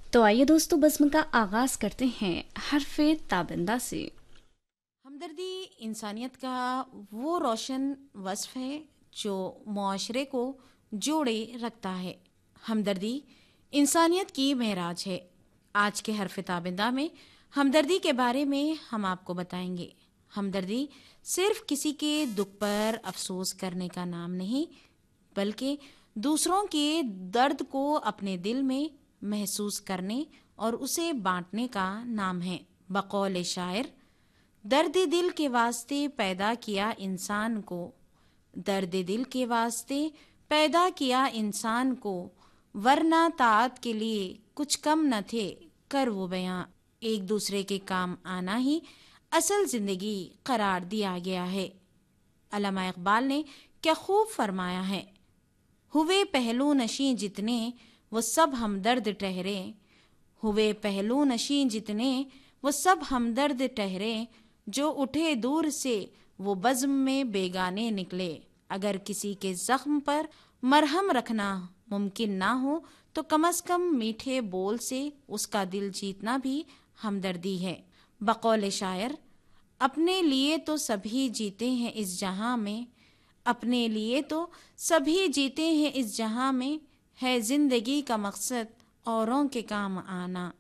تو آئیے دوستو بزم کا آغاز کرتے ہیں حرف تابندہ سے۔ ہمدردی انسانیت کا وہ روشن وصف ہے جو معاشرے کو جوڑے رکھتا ہے۔ ہمدردی انسانیت کی معراج ہے۔ آج کے حرف تابندہ میں ہمدردی کے بارے میں ہم آپ کو بتائیں گے۔ ہمدردی صرف کسی کے دکھ پر افسوس کرنے کا نام نہیں، بلکہ دوسروں کے درد کو اپنے دل میں محسوس کرنے اور اسے بانٹنے کا نام ہے۔ بقول شاعر، درد دل کے واسطے پیدا کیا انسان کو، درد دل کے واسطے پیدا کیا انسان کو، ورنہ طاعت کے لیے کچھ کم نہ تھے کر وہ بیاں۔ ایک دوسرے کے کام آنا ہی اصل زندگی قرار دیا گیا ہے۔ علامہ اقبال نے کیا خوب فرمایا ہے، ہوئے پہلو نشیں جتنے وہ سب ہمدرد ٹھہرے، ہوئے پہلو نشیں جتنے وہ سب ہمدرد ٹھہرے، جو اٹھے دور سے وہ بزم میں بیگانے نکلے۔ اگر کسی کے زخم پر مرہم رکھنا ممکن نہ ہو تو کم از کم میٹھے بول سے اس کا دل جیتنا بھی ہمدردی ہے۔ بقول شاعر، اپنے لیے تو سبھی جیتے ہیں اس جہاں میں، اپنے لیے تو سبھی جیتے ہیں اس جہاں میں، ہے زندگی کا مقصد اوروں کے کام آنا۔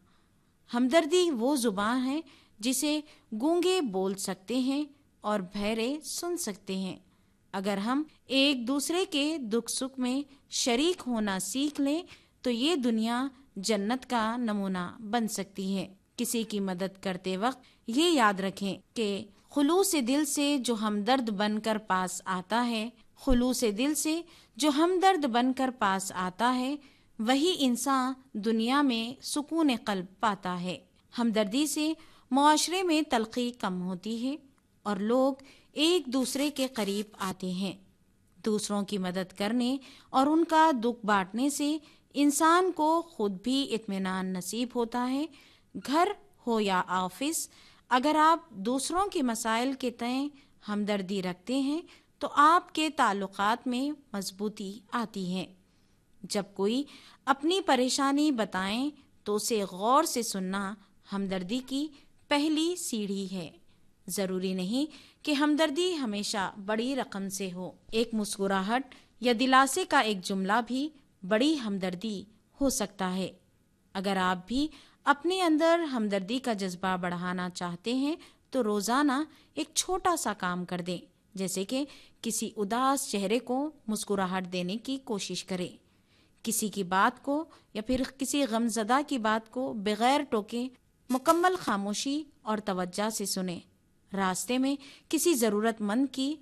ہمدردی وہ زبان ہے جسے گونگے بول سکتے ہیں اور بہرے سن سکتے ہیں۔ اگر ہم ایک دوسرے کے دکھ سکھ میں شریک ہونا سیکھ لیں تو یہ دنیا جنت کا نمونہ بن سکتی ہے۔ کسی کی مدد کرتے وقت یہ یاد رکھیں کہ خلوص دل سے جو ہمدرد بن کر پاس آتا ہے، خلوص دل سے جو ہمدرد بن کر پاس آتا ہے، وہی انسان دنیا میں سکون قلب پاتا ہے۔ ہمدردی سے معاشرے میں تلخی کم ہوتی ہے اور لوگ ایک دوسرے کے قریب آتے ہیں۔ دوسروں کی مدد کرنے اور ان کا دکھ بانٹنے سے انسان کو خود بھی اطمینان نصیب ہوتا ہے۔ گھر ہو یا آفس، اگر آپ دوسروں کے مسائل کے تئیں ہمدردی رکھتے ہیں تو آپ کے تعلقات میں مضبوطی آتی ہے۔ جب کوئی اپنی پریشانی بتائیں تو اسے غور سے سننا ہمدردی کی پہلی سیڑھی ہے۔ ضروری نہیں کہ ہمدردی ہمیشہ بڑی رقم سے ہو، ایک مسکراہٹ یا دلاسے کا ایک جملہ بھی بڑی ہمدردی ہو سکتا ہے۔ اگر آپ بھی اپنے اندر ہمدردی کا جذبہ بڑھانا چاہتے ہیں تو روزانہ ایک چھوٹا سا کام کر دیں، جیسے کہ کسی اداس چہرے کو مسکراہٹ دینے کی کوشش کریں، کسی کی بات کو یا پھر کسی غمزدہ کی بات کو بغیر ٹوکے مکمل خاموشی اور توجہ سے سنیں، راستے میں کسی ضرورت مند کی